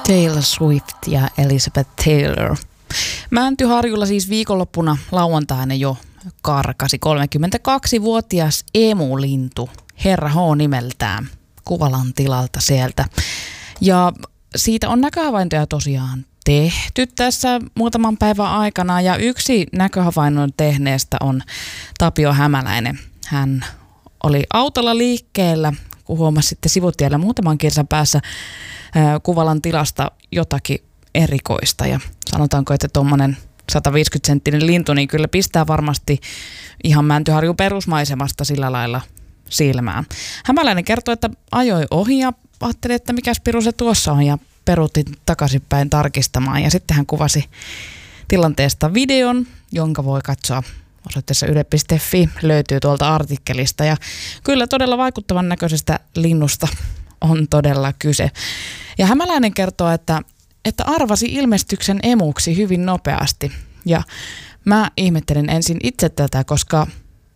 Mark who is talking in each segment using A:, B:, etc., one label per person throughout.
A: Taylor Swift ja Elizabeth Taylor. Mäntyharjulla siis viikonloppuna lauantaina jo karkasi 32-vuotias emulintu, Herra H nimeltään, Kuvalan tilalta sieltä. Ja siitä on näköhavaintoja tosiaan tehty tässä muutaman päivän aikana, ja yksi näköhavainnon tehneestä on Tapio Hämäläinen. Hän oli autolla liikkeellä, kun huomasi sitten sivutiellä muutaman kilsan päässä Kuvalan tilasta jotakin erikoista, ja sanotaanko, että tuommoinen 150-senttinen lintu niin kyllä pistää varmasti ihan Mäntyharjun perusmaisemasta sillä lailla silmään. Hämäläinen kertoi, että ajoi ohi ja ajatteli, että mikäs piru se tuossa on, ja peruutti takaisinpäin tarkistamaan, ja sitten hän kuvasi tilanteesta videon, jonka voi katsoa osoitteessa yle.fi, löytyy tuolta artikkelista, ja kyllä todella vaikuttavan näköisestä linnusta on todella kyse. Ja Hämäläinen kertoo, että arvasi ilmestyksen emuksi hyvin nopeasti, ja mä ihmettelin ensin itse tätä, koska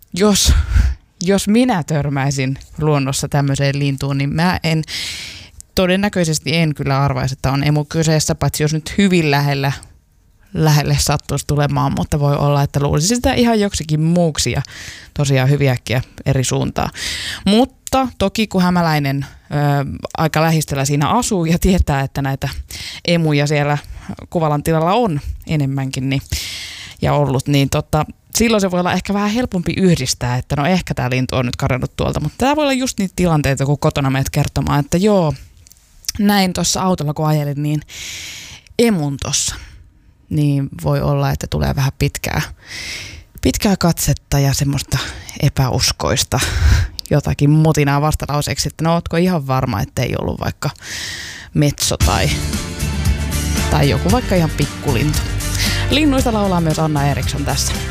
A: jos minä törmäisin luonnossa tämmöiseen lintuun, niin mä todennäköisesti en kyllä arvaisi, että on emu kyseessä, paitsi jos nyt hyvin lähelle sattuisi tulemaan, mutta voi olla, että luulisi sitä ihan joksikin muuksi ja tosiaan hyviäkin eri suuntaan. Mutta toki kun Hämäläinen aika lähistöllä siinä asuu ja tietää, että näitä emuja siellä Kuvalan tilalla on enemmänkin ja ollut, niin silloin se voi olla ehkä vähän helpompi yhdistää, että no ehkä tämä lintu on nyt karannut tuolta, mutta tämä voi olla just niitä tilanteita, kun kotona menet kertomaan, että joo, näin tuossa autolla kun ajelin, niin emun tuossa. Niin voi olla, että tulee vähän pitkää katsetta ja semmoista epäuskoista jotakin mutinaa vastalauseeksi, että no ootko ihan varma, ettei ollut vaikka metso tai joku vaikka ihan pikkulintu. Linnuista laulaa myös Anna Eriksson tässä.